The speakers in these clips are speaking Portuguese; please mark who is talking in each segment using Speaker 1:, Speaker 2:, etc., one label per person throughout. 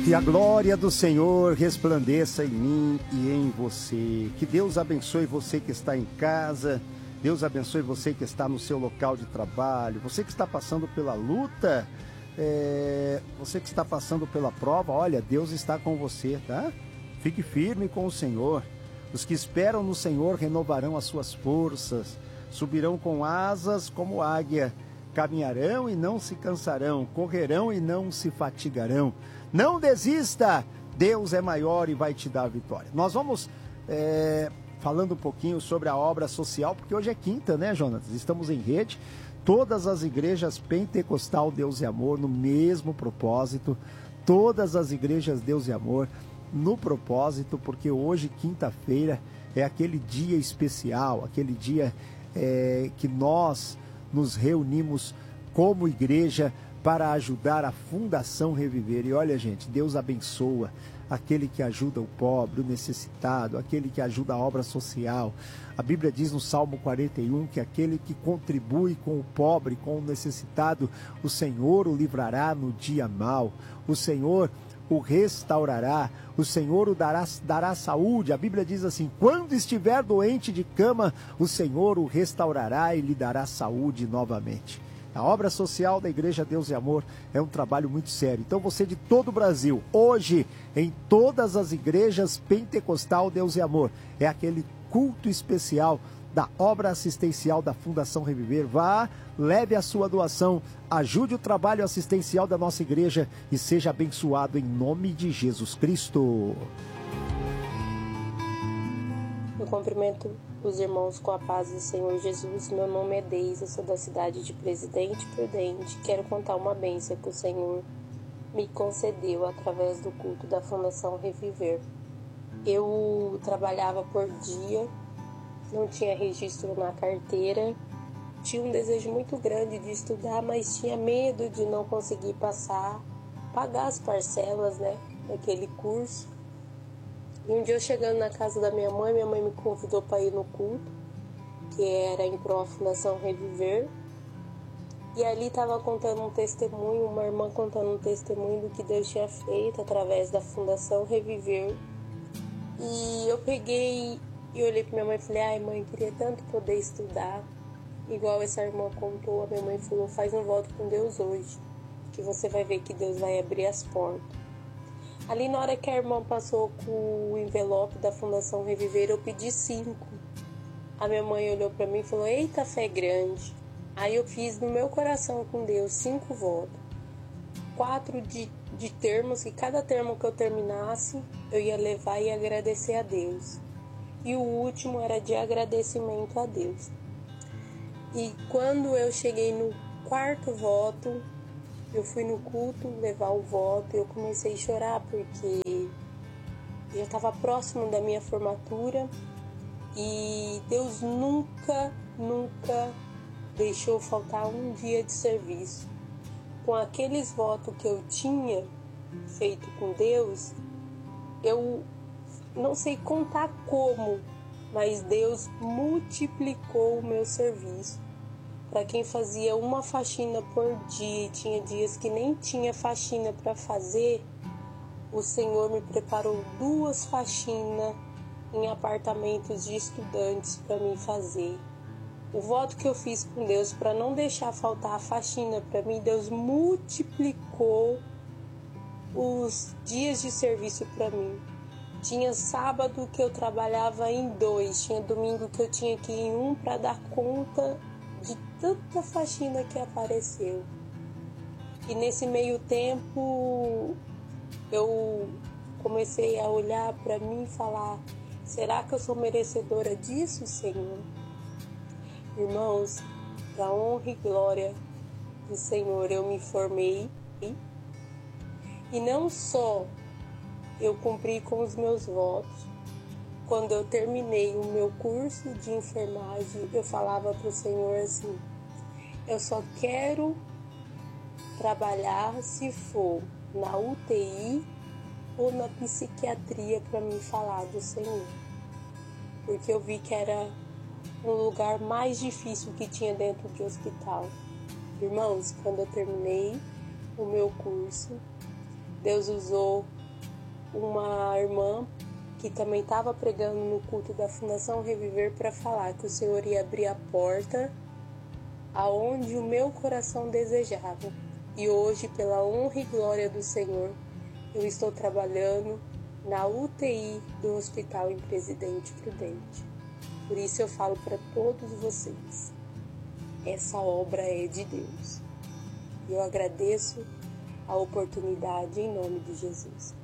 Speaker 1: Que a glória do Senhor resplandeça em mim e em você. Que Deus abençoe você que está em casa. Deus abençoe você que está no seu local de trabalho. Você que está passando pela luta. Você que está passando pela prova. Olha, Deus está com você, tá? Fique firme com o Senhor. Os que esperam no Senhor renovarão as suas forças. Subirão com asas como águia. Caminharão e não se cansarão. Correrão e não se fatigarão. Não desista, Deus é maior e vai te dar a vitória. Nós vamos falando um pouquinho sobre a obra social, porque hoje é quinta, né, Jonas? Estamos em rede, todas as igrejas Pentecostal Deus e Amor no mesmo propósito, todas as igrejas Deus e Amor no propósito, porque hoje, quinta-feira, é aquele dia especial, aquele dia que nós nos reunimos como igreja para ajudar a Fundação Reviver. E olha, gente, Deus abençoa aquele que ajuda o pobre, o necessitado, aquele que ajuda a obra social. A Bíblia diz no Salmo 41 que aquele que contribui com o pobre, com o necessitado, o Senhor o livrará no dia mau. O Senhor o restaurará, o Senhor o dará saúde. A Bíblia diz assim: quando estiver doente de cama, o Senhor o restaurará e lhe dará saúde novamente. A obra social da Igreja Deus e Amor é um trabalho muito sério. Então você de todo o Brasil, hoje, em todas as igrejas Pentecostal Deus e Amor, é aquele culto especial da obra assistencial da Fundação Reviver. Vá, leve a sua doação, ajude o trabalho assistencial da nossa igreja e seja abençoado em nome de Jesus Cristo.
Speaker 2: Eu cumprimento os irmãos com a paz do Senhor Jesus. Meu nome é Deise, eu sou da cidade de Presidente Prudente. Quero contar uma bênção que o Senhor me concedeu através do culto da Fundação Reviver. Eu trabalhava por dia, não tinha registro na carteira, tinha um desejo muito grande de estudar, mas tinha medo de não conseguir pagar as parcelas, né, daquele curso. E um dia eu chegando na casa da minha mãe me convidou para ir no culto, que era em pró Fundação Reviver. E ali estava contando um testemunho, uma irmã contando um testemunho do que Deus tinha feito através da Fundação Reviver. E eu peguei e olhei para minha mãe e falei: ai mãe, queria tanto poder estudar. Igual essa irmã contou, a minha mãe falou: faz um voto com Deus hoje, que você vai ver que Deus vai abrir as portas. Ali na hora que a irmã passou com o envelope da Fundação Reviver, eu pedi 5. A minha mãe olhou para mim e falou: eita, fé grande. Aí eu fiz no meu coração com Deus 5 votos. 4 de termos, que cada termo que eu terminasse, eu ia levar e agradecer a Deus. E o último era de agradecimento a Deus. E quando eu cheguei no 4º voto, eu fui no culto levar o voto e eu comecei a chorar porque já estava próximo da minha formatura e Deus nunca deixou faltar um dia de serviço. Com aqueles votos que eu tinha feito com Deus, eu não sei contar como, mas Deus multiplicou o meu serviço. Para quem fazia uma faxina por dia e tinha dias que nem tinha faxina para fazer, o Senhor me preparou 2 faxinas em apartamentos de estudantes para mim fazer. O voto que eu fiz com Deus para não deixar faltar a faxina para mim, Deus multiplicou os dias de serviço para mim. Tinha sábado que eu trabalhava em 2, tinha domingo que eu tinha que ir em 1 para dar conta de tanta faxina que apareceu. E nesse meio tempo eu comecei a olhar para mim e falar: será que eu sou merecedora disso, Senhor? Irmãos, para honra e glória do Senhor, eu me formei e não só eu cumpri com os meus votos. Quando eu terminei o meu curso de enfermagem, eu falava para o Senhor assim: eu só quero trabalhar se for na UTI ou na psiquiatria para me falar do Senhor. Porque eu vi que era um lugar mais difícil que tinha dentro de hospital. Irmãos, quando eu terminei o meu curso, Deus usou uma irmã que também estava pregando no culto da Fundação Reviver para falar que o Senhor ia abrir a porta aonde o meu coração desejava. E hoje, pela honra e glória do Senhor, eu estou trabalhando na UTI do Hospital em Presidente Prudente. Por isso eu falo para todos vocês, essa obra é de Deus. E eu agradeço a oportunidade em nome de Jesus.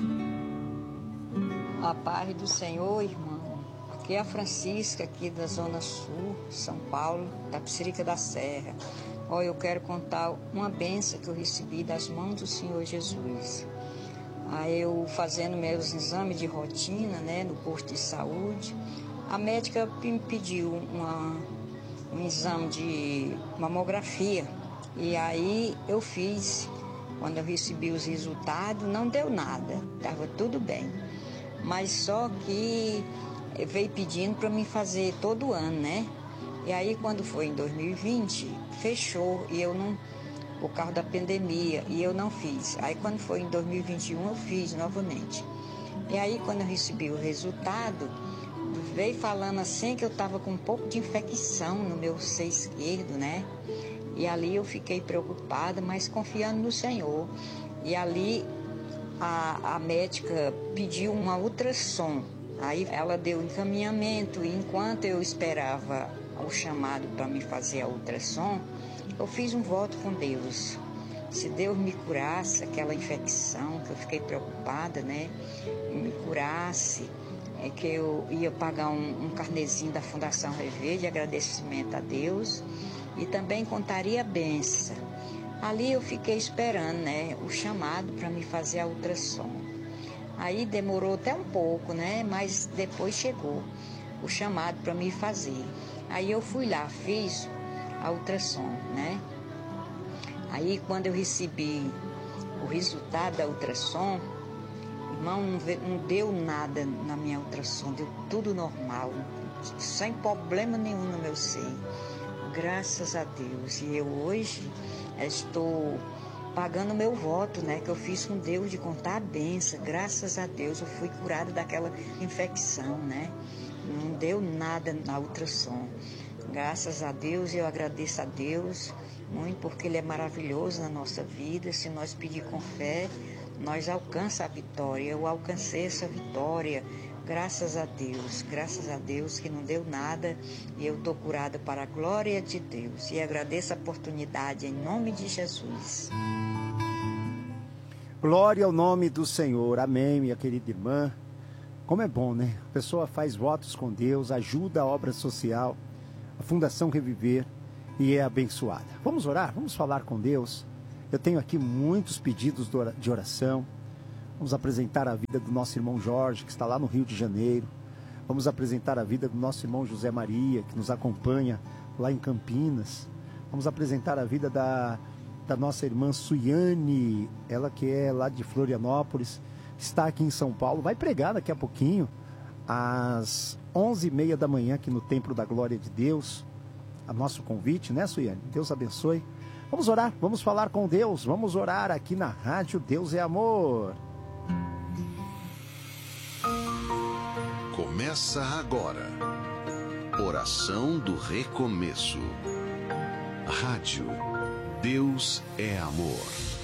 Speaker 3: A paz do Senhor, irmão. Aqui é a Francisca, aqui da Zona Sul, São Paulo, da Tapicerica da Serra. Eu quero contar uma bênção que eu recebi das mãos do Senhor Jesus. Aí eu fazendo meus exames de rotina, no posto de saúde, a médica me pediu um exame de mamografia. E aí eu fiz. Quando eu recebi os resultados, não deu nada, estava tudo bem. Mas só que veio pedindo para mim fazer todo ano, E aí quando foi em 2020, fechou e eu não, por causa da pandemia, e eu não fiz. Aí quando foi em 2021 eu fiz novamente. E aí quando eu recebi o resultado, veio falando assim que eu estava com um pouco de infecção no meu seio esquerdo, E ali eu fiquei preocupada, mas confiando no Senhor. E ali a médica pediu uma ultrassom. Aí ela deu encaminhamento e enquanto eu esperava o chamado para me fazer a ultrassom, eu fiz um voto com Deus. Se Deus me curasse aquela infecção, que eu fiquei preocupada, me curasse, que eu ia pagar um carnezinho da Fundação Rever de agradecimento a Deus e também contaria a benção. Ali eu fiquei esperando, o chamado para me fazer a ultrassom. Aí demorou até um pouco, mas depois chegou o chamado para me fazer. Aí eu fui lá, fiz a ultrassom, Aí quando eu recebi o resultado da ultrassom, irmão, não deu nada na minha ultrassom, deu tudo normal, sem problema nenhum no meu seio. Graças a Deus. E eu hoje estou pagando o meu voto, que eu fiz com Deus de contar a bênção. Graças a Deus eu fui curada daquela infecção, Não deu nada na ultrassom. Graças a Deus, eu agradeço a Deus muito porque Ele é maravilhoso na nossa vida. Se nós pedir com fé, nós alcançamos a vitória. Eu alcancei essa vitória. Graças a Deus que não deu nada e eu estou curada para a glória de Deus. E agradeço a oportunidade em nome de Jesus.
Speaker 1: Glória ao nome do Senhor. Amém, minha querida irmã. Como é bom, A pessoa faz votos com Deus, ajuda a obra social, a Fundação Reviver e é abençoada. Vamos orar? Vamos falar com Deus. Eu tenho aqui muitos pedidos de oração. Vamos apresentar a vida do nosso irmão Jorge, que está lá no Rio de Janeiro. Vamos apresentar a vida do nosso irmão José Maria, que nos acompanha lá em Campinas. Vamos apresentar a vida da nossa irmã Suiane, ela que é lá de Florianópolis, está aqui em São Paulo. Vai pregar daqui a pouquinho, às 11h30 da manhã, aqui no Templo da Glória de Deus. A nosso convite, Suiane? Deus abençoe. Vamos orar, vamos falar com Deus. Vamos orar aqui na Rádio Deus é Amor.
Speaker 4: Começa agora, Oração do Recomeço. Rádio Deus é Amor.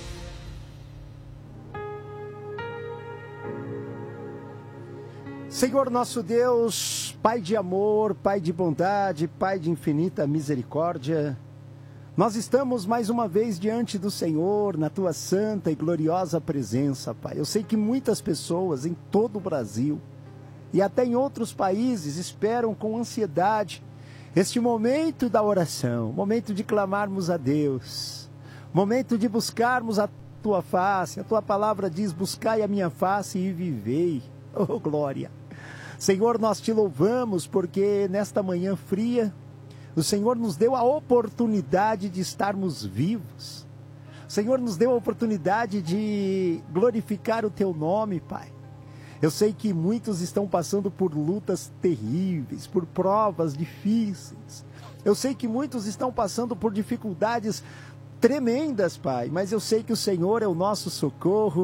Speaker 1: Senhor nosso Deus, Pai de amor, Pai de bondade, Pai de infinita misericórdia, nós estamos mais uma vez diante do Senhor, na Tua santa e gloriosa presença, Pai. Eu sei que muitas pessoas em todo o Brasil e até em outros países esperam com ansiedade este momento da oração, momento de clamarmos a Deus, momento de buscarmos a Tua face. A Tua palavra diz: buscai a minha face e vivei. Oh, glória! Senhor, nós Te louvamos porque nesta manhã fria, o Senhor nos deu a oportunidade de estarmos vivos. O Senhor nos deu a oportunidade de glorificar o Teu nome, Pai. Eu sei que muitos estão passando por lutas terríveis, por provas difíceis. Eu sei que muitos estão passando por dificuldades tremendas, Pai. Mas eu sei que o Senhor é o nosso socorro.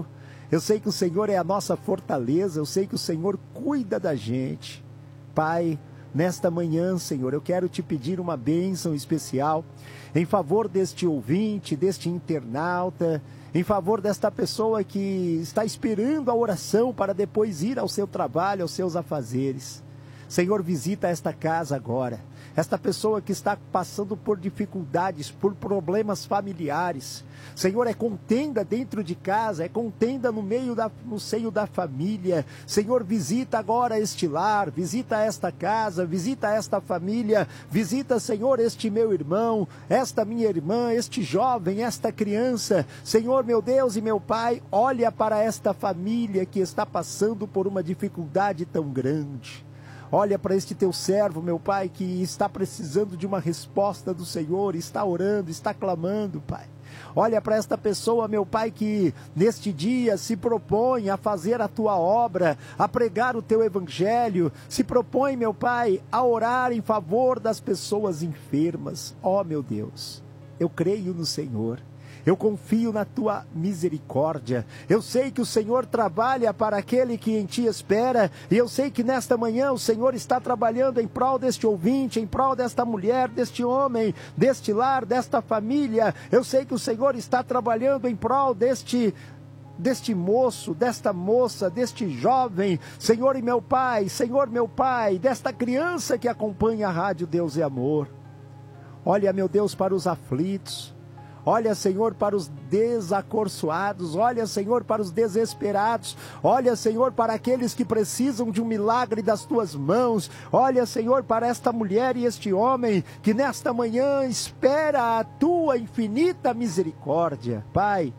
Speaker 1: Eu sei que o Senhor é a nossa fortaleza, eu sei que o Senhor cuida da gente. Pai, nesta manhã, Senhor, eu quero te pedir uma bênção especial em favor deste ouvinte, deste internauta, em favor desta pessoa que está esperando a oração para depois ir ao seu trabalho, aos seus afazeres. Senhor, visita esta casa agora. Esta pessoa que está passando por dificuldades, por problemas familiares. Senhor, é contenda dentro de casa, é contenda no seio da família. Senhor, visita agora este lar, visita esta casa, visita esta família, visita, Senhor, este meu irmão, esta minha irmã, este jovem, esta criança. Senhor, meu Deus e meu Pai, olha para esta família que está passando por uma dificuldade tão grande. Olha para este teu servo, meu Pai, que está precisando de uma resposta do Senhor, está orando, está clamando, Pai. Olha para esta pessoa, meu Pai, que neste dia se propõe a fazer a tua obra, a pregar o teu evangelho, se propõe, meu Pai, a orar em favor das pessoas enfermas. Ó, meu Deus, eu creio no Senhor. Eu confio na tua misericórdia. Eu sei que o Senhor trabalha para aquele que em ti espera. E eu sei que nesta manhã o Senhor está trabalhando em prol deste ouvinte, em prol desta mulher, deste homem, deste lar, desta família. Eu sei que o Senhor está trabalhando em prol deste moço, desta moça, deste jovem, Senhor meu Pai, desta criança que acompanha a Rádio Deus é Amor. Olha, meu Deus, para os aflitos. Olha, Senhor, para os desacorçoados. Olha, Senhor, para os desesperados. Olha, Senhor, para aqueles que precisam de um milagre das tuas mãos. Olha, Senhor, para esta mulher e este homem que nesta manhã espera a tua infinita misericórdia. Pai,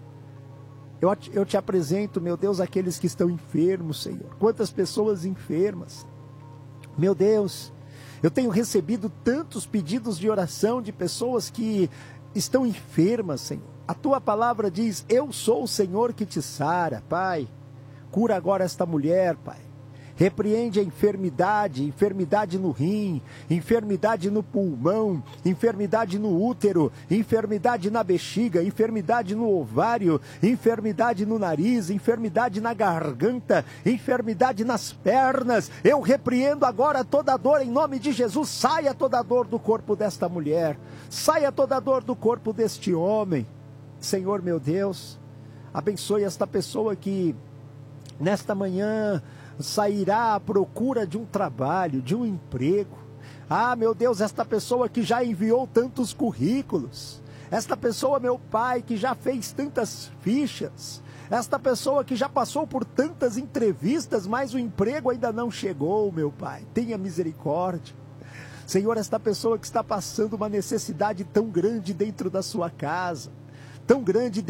Speaker 1: eu te apresento, meu Deus, aqueles que estão enfermos, Senhor. Quantas pessoas enfermas. Meu Deus, eu tenho recebido tantos pedidos de oração de pessoas que estão enfermas, Senhor. A tua palavra diz: eu sou o Senhor que te sara. Pai, cura agora esta mulher, Pai. Repreende a enfermidade no rim, enfermidade no pulmão, enfermidade no útero, enfermidade na bexiga, enfermidade no ovário, enfermidade no nariz, enfermidade na garganta, enfermidade nas pernas. Eu repreendo agora toda dor em nome de Jesus. Saia toda dor do corpo desta mulher, saia toda dor do corpo deste homem. Senhor meu Deus, abençoe esta pessoa que nesta manhã sairá à procura de um trabalho, de um emprego. Ah, meu Deus, esta pessoa que já enviou tantos currículos, esta pessoa, meu Pai, que já fez tantas fichas, esta pessoa que já passou por tantas entrevistas, mas o emprego ainda não chegou, meu Pai, tenha misericórdia. Senhor, esta pessoa que está passando uma necessidade tão grande dentro da sua casa, tão grande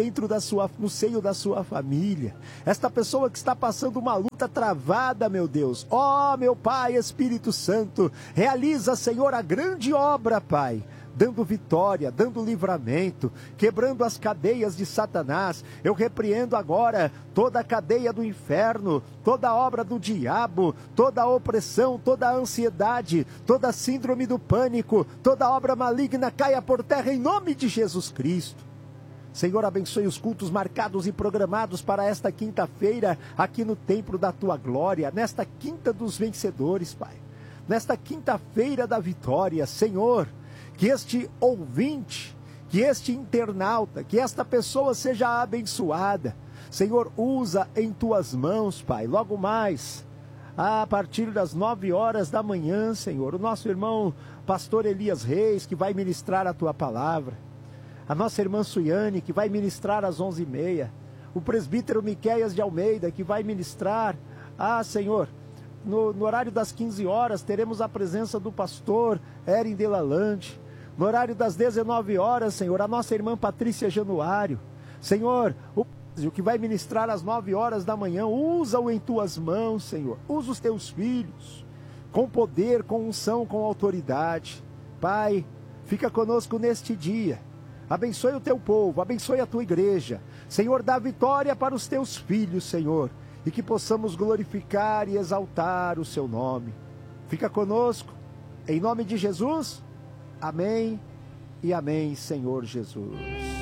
Speaker 1: no seio da sua família, esta pessoa que está passando uma luta travada, meu Deus, ó meu Pai, Espírito Santo, realiza, Senhor, a grande obra, Pai, dando vitória, dando livramento, quebrando as cadeias de Satanás. Eu repreendo agora toda a cadeia do inferno, toda a obra do diabo, toda a opressão, toda a ansiedade, toda a síndrome do pânico, toda a obra maligna caia por terra em nome de Jesus Cristo. Senhor, abençoe os cultos marcados e programados para esta quinta-feira, aqui no Templo da Tua Glória, nesta quinta dos vencedores, Pai. Nesta quinta-feira da vitória, Senhor, que este ouvinte, que este internauta, que esta pessoa seja abençoada. Senhor, usa em Tuas mãos, Pai, logo mais, a partir das 9 horas da manhã, Senhor, o nosso irmão pastor Elias Reis, que vai ministrar a Tua palavra. A nossa irmã Suiane, que vai ministrar às 11h30. O presbítero Miqueias de Almeida, que vai ministrar. Ah, Senhor, no horário das 15 horas, teremos a presença do pastor Erin Delalande. No horário das 19 horas, Senhor, a nossa irmã Patrícia Januário. Senhor, o que vai ministrar às 9 horas da manhã, usa-o em Tuas mãos, Senhor. Usa os Teus filhos, com poder, com unção, com autoridade. Pai, fica conosco neste dia. Abençoe o Teu povo, abençoe a Tua igreja. Senhor, dá vitória para os Teus filhos, Senhor, e que possamos glorificar e exaltar o Seu nome. Fica conosco, em nome de Jesus. Amém e amém, Senhor Jesus.